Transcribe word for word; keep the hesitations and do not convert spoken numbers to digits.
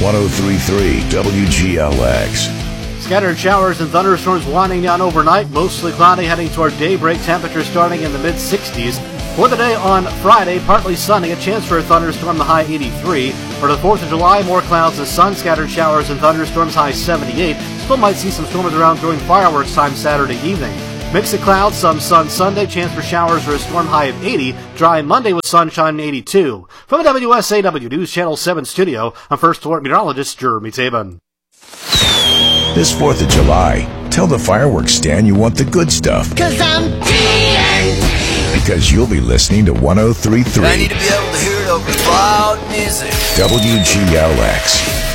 one oh three point three W G L X. Scattered showers and thunderstorms winding down overnight, mostly cloudy heading toward daybreak, temperatures starting in the mid sixties. For the day on Friday, partly sunny, a chance for a thunderstorm, the high eighty-three. For the fourth of July, more clouds and sun, scattered showers and thunderstorms, high seventy-eight. Still might see some storms around during fireworks time Saturday evening. Mix of clouds, some sun Sunday, chance for showers or a storm, high of eighty. Dry Monday with sunshine, eighty-two. From the W S A W News Channel seven studio, I'm First Alert Meteorologist Jeremy Tabin. This fourth of July, tell the fireworks stand you want the good stuff. Cause I'm T N T. Because you'll be listening to one oh three point three. I need to be able to hear it over loud music. W G L X.